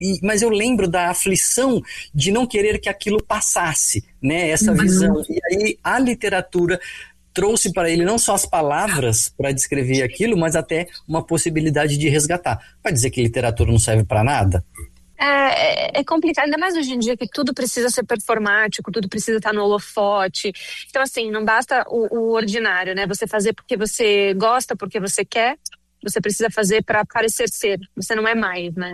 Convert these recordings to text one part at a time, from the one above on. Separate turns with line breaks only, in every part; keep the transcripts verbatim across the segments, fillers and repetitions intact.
e, mas eu lembro da aflição de não querer que aquilo passasse, né? Essa uhum. visão. E aí a literatura trouxe para ele não só as palavras para descrever aquilo, mas até uma possibilidade de resgatar. Vai dizer que literatura não serve para nada?
É, é complicado, ainda mais hoje em dia que tudo precisa ser performático, tudo precisa estar no holofote. Então, assim, não basta o, o ordinário, né? Você fazer porque você gosta, porque você quer, você precisa fazer para parecer ser. Você não é mais, né?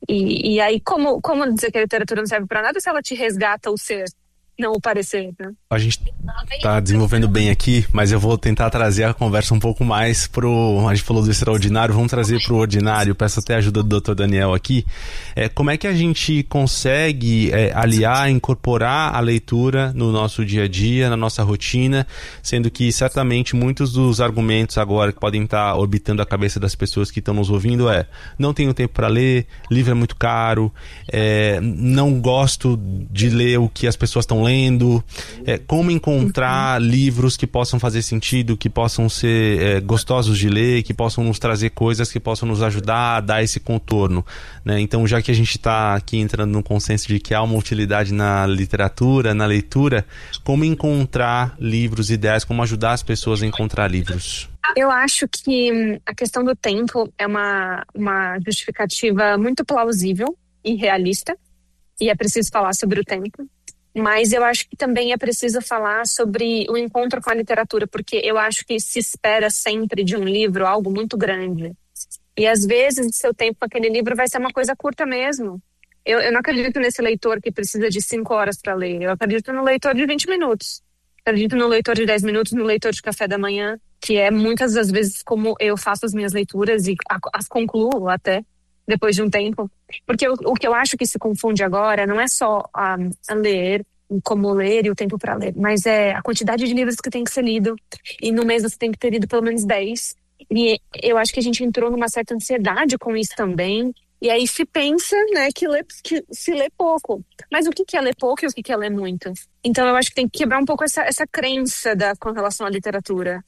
E, e aí, como, como dizer que a literatura não serve para nada se ela te resgata o ser? Não o parecer, né?
A gente tá desenvolvendo bem aqui, mas eu vou tentar trazer a conversa um pouco mais pro... A gente falou do extraordinário, vamos trazer pro ordinário. Peço até a ajuda do doutor Daniel aqui. É, como é que a gente consegue é, aliar, incorporar a leitura no nosso dia a dia, na nossa rotina, sendo que certamente muitos dos argumentos agora que podem estar orbitando a cabeça das pessoas que estão nos ouvindo é: não tenho tempo para ler, livro é muito caro, é, não gosto de ler o que as pessoas estão lendo, é, como encontrar uhum. livros que possam fazer sentido, que possam ser é, gostosos de ler, que possam nos trazer coisas que possam nos ajudar a dar esse contorno, né? Então, já que a gente está aqui entrando no consenso de que há uma utilidade na literatura, na leitura, como encontrar livros ideais, como ajudar as pessoas a encontrar livros?
Eu acho que a questão do tempo é uma, uma justificativa muito plausível e realista, e é preciso falar sobre o tempo. Mas eu acho que também é preciso falar sobre o encontro com a literatura, porque eu acho que se espera sempre de um livro algo muito grande. E às vezes seu tempo com aquele livro vai ser uma coisa curta mesmo. Eu, eu não acredito nesse leitor que precisa de cinco horas para ler. Eu acredito no leitor de vinte minutos. Eu acredito no leitor de dez minutos, no leitor de café da manhã, que é muitas das vezes como eu faço as minhas leituras e as concluo até depois de um tempo. Porque o, o que eu acho que se confunde agora não é só a, a ler, como ler e o tempo para ler, mas é a quantidade de livros que tem que ser lido. E no mês você tem que ter lido pelo menos dez. E eu acho que a gente entrou numa certa ansiedade com isso também. E aí se pensa, né, que, lê, que se lê pouco. Mas o que, que é ler pouco e o que, que é ler muito? Então eu acho que tem que quebrar um pouco essa, essa crença da, com relação à literatura.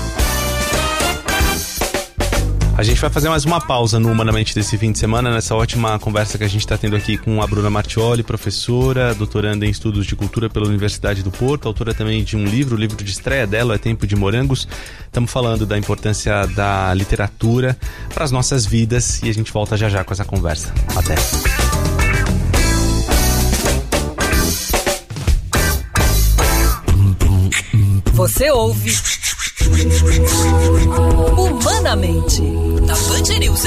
A gente vai fazer mais uma pausa no Humanamente desse fim de semana, nessa ótima conversa que a gente está tendo aqui com a Bruna Martioli, professora, doutoranda em Estudos de Cultura pela Universidade do Porto, autora também de um livro, o livro de estreia dela é Tempo de Morangos. Estamos falando da importância da literatura para as nossas vidas e a gente volta já já com essa conversa. Até!
Você ouve Humanamente, da Band News